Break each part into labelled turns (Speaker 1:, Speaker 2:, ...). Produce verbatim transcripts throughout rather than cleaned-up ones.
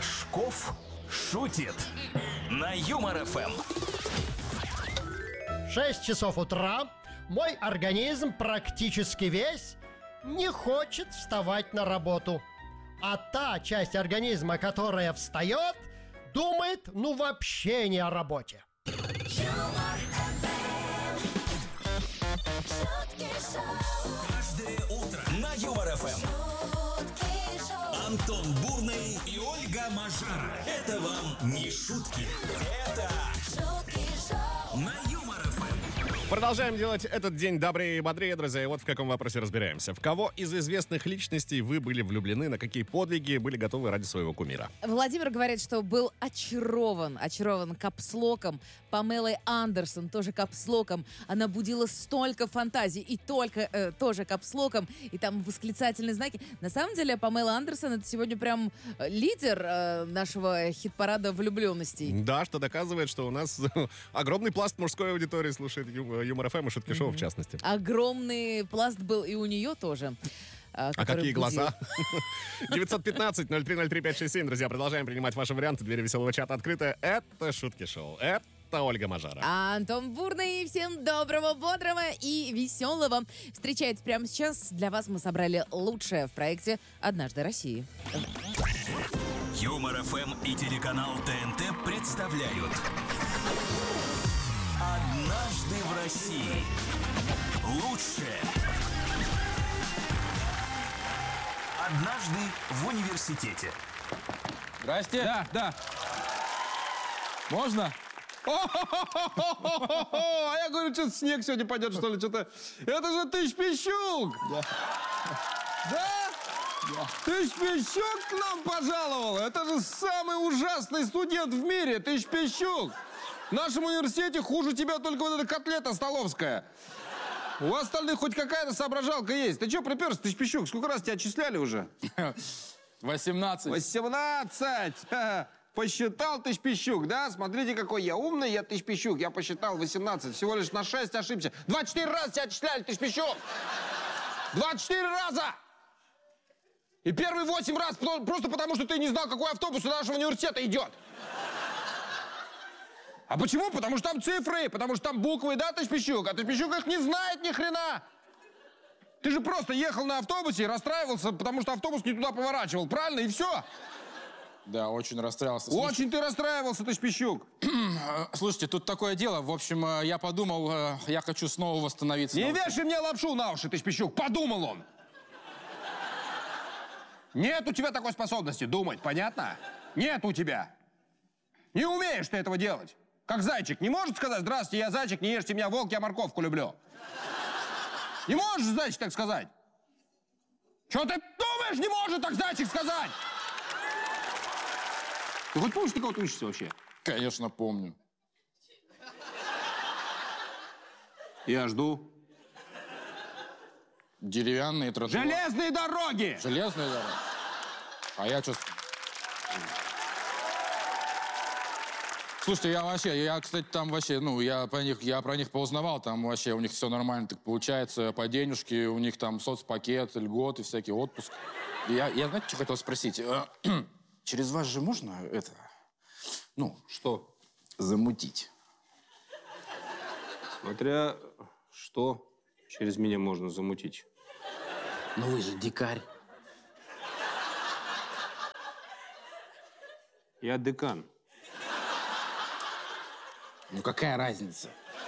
Speaker 1: Рожков шутит на Юмор ФМ.
Speaker 2: шесть часов утра. Мой организм практически весь не хочет вставать на работу. А та часть организма, которая встает, думает, ну вообще не о работе.
Speaker 1: Каждое утро на Юмор ФМ. Антон Бурный и Ольга Мажара. Это вам не шутки. Это на Юмор ФМ.
Speaker 3: Продолжаем делать этот день добрее и бодрее, друзья. И вот в каком вопросе разбираемся. В кого из известных личностей вы были влюблены, на какие подвиги были готовы ради своего кумира?
Speaker 4: Владимир говорит, что был очарован, очарован капслоком Памелой Андерсон, тоже капслоком. Она будила столько фантазий, и только э, тоже капслоком, и там восклицательные знаки. На самом деле, Памела Андерсон — это сегодня прям лидер э, нашего хит-парада влюбленностей.
Speaker 3: Да, что доказывает, что у нас огромный пласт мужской аудитории слушает Юмор ФМ и Шутки Шоу, в частности.
Speaker 4: Огромный пласт был и у нее тоже.
Speaker 3: А какие
Speaker 4: будил.
Speaker 3: глаза? девятьсот пятнадцать ноль три ноль три пять шесть семь. Друзья, продолжаем принимать ваши варианты. Двери веселого чата открыты. Это Шутки Шоу. Это Ольга Мажара.
Speaker 4: А Антон Бурный. Всем доброго, бодрого и веселого. Встречается прямо сейчас. Для вас мы собрали лучшее в проекте «Однажды России».
Speaker 1: Юмор ФМ и телеканал ТНТ представляют «Однажды в России». Лучшее. Однажды в университете.
Speaker 5: Здрасте. Да, да. Можно? А я говорю, что снег сегодня пойдет, что ли, что-то. Это же Тыщ Пищук! Да? Да. Тыщ Пищук к нам пожаловал! Это же самый ужасный студент в мире, Тыщ Пищук! В нашем университете хуже тебя только вот эта котлета столовская. У остальных хоть какая-то соображалка есть. Ты что приперся, Тыщ Пищук? Сколько раз тебя отчисляли уже?
Speaker 6: восемнадцать.
Speaker 5: восемнадцать! Посчитал, Тыщ Пищук, да? Смотрите, какой я умный, я Тыщ Пищук. Я посчитал восемнадцать, всего лишь на шесть ошибся. двадцать четыре раза тебя отчисляли, Тыщ Пищук! двадцать четыре раза! И первые восемь раз просто потому, что ты не знал, какой автобус у нашего университета идет. А почему? Потому что там цифры, потому что там буквы, да, Тыщ Пищук? А Тыщ Пищук их не знает ни хрена. Ты же просто ехал на автобусе и расстраивался, потому что автобус не туда поворачивал, правильно? И все.
Speaker 6: Да, очень расстраивался.
Speaker 5: Очень ты расстраивался, Тыщ Пищук.
Speaker 6: Слушайте, тут такое дело. В общем, я подумал, я хочу снова восстановиться.
Speaker 5: Не вешай мне лапшу на уши, Тыщ Пищук. Подумал он. Нет у тебя такой способности думать, понятно? Нет у тебя. Не умеешь ты этого делать. Как зайчик не может сказать: здравствуйте, я зайчик, не ешьте меня, волк, я морковку люблю. Не можешь зайчик так сказать? Что ты думаешь, не может так зайчик сказать? Ты хоть помнишь, ты кого-то учишься вообще?
Speaker 6: Конечно, помню.
Speaker 5: Я жду.
Speaker 6: Деревянные тротуары.
Speaker 5: Железные дороги!
Speaker 6: Железные дороги. А я что... Слушайте, я вообще, я, кстати, там вообще, ну, я про них, я про них поузнавал, там вообще у них все нормально так получается, по денежке, у них там соцпакет, льготы, всякий отпуск. Я, я знаете, что хотел спросить? Через вас же можно это, ну,
Speaker 5: Что?
Speaker 6: замутить?
Speaker 5: Смотря что через меня можно замутить.
Speaker 6: Ну, вы же дикарь.
Speaker 5: Я декан.
Speaker 6: Ну, какая разница?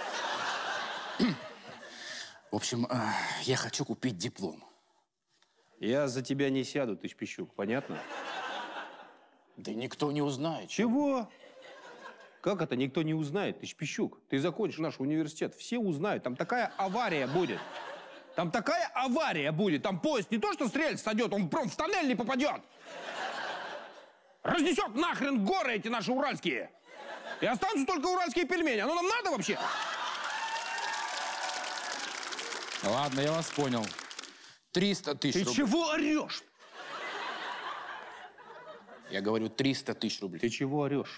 Speaker 6: В общем, э, я хочу купить диплом.
Speaker 5: Я за тебя не сяду, Тыщ Пищук, понятно?
Speaker 6: Да никто не узнает.
Speaker 5: Чего? Как это никто не узнает, Тыщ Пищук? Ты закончишь наш университет, все узнают. Там такая авария будет. Там такая авария будет. Там поезд не то что с рельс сойдет, он прям в тоннель не попадет. Разнесет нахрен горы эти наши уральские. И останутся только уральские пельмени. Оно нам надо вообще?
Speaker 6: Ладно, я вас понял. триста тысяч
Speaker 5: Ты
Speaker 6: рублей.
Speaker 5: чего орешь?
Speaker 6: Я говорю, триста тысяч рублей.
Speaker 5: Ты чего орешь?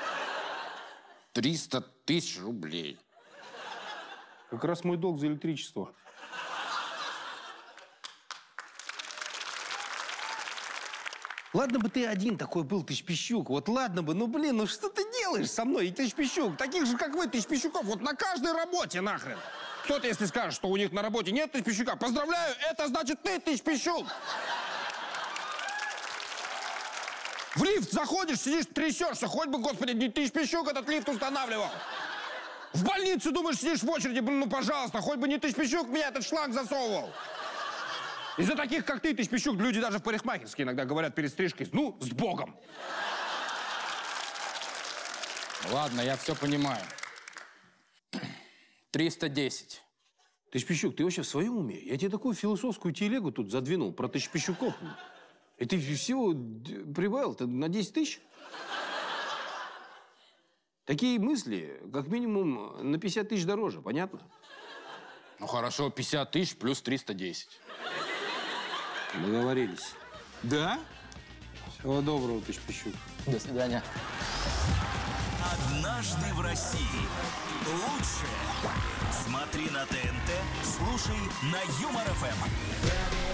Speaker 6: триста тысяч рублей.
Speaker 5: Как раз мой долг за электричество. Ладно бы ты один такой был, Тыщ-Пищук. Вот ладно бы, ну блин, ну что ты делаешь со мной, и Тыщ-Пищук? Таких же, как вы, Тыщ-Пищуков, вот на каждой работе нахрен. Кто-то, если скажет, что у них на работе нет Тыщ-Пищука, поздравляю, это значит ты, Тыщ-Пищук. В лифт заходишь, сидишь, трясешься, хоть бы, господи, не Тыщ-Пищук этот лифт устанавливал. В больницу, думаешь, сидишь в очереди, ну, пожалуйста, хоть бы не Тыщ-Пищук меня этот шланг засовывал. Из-за таких, как ты, Тыщ-Пищук, люди даже в парикмахерской иногда говорят перед стрижкой, ну, с Богом.
Speaker 6: Ладно, я все понимаю. триста десять.
Speaker 5: Тыщ-Пищук, ты вообще в своем уме? Я тебе такую философскую телегу тут задвинул про Тыщ-Пищуков. И ты всего прибавил на десять тысяч? Такие мысли, как минимум, на пятьдесят тысяч дороже, понятно?
Speaker 6: Ну хорошо, пятьдесят тысяч плюс триста десять.
Speaker 5: Договорились.
Speaker 6: Да?
Speaker 5: Всего доброго, Тыщ-Пищук.
Speaker 6: До свидания.
Speaker 1: Однажды в России. Лучшее. Смотри на ТНТ, слушай на Юмор ФМ.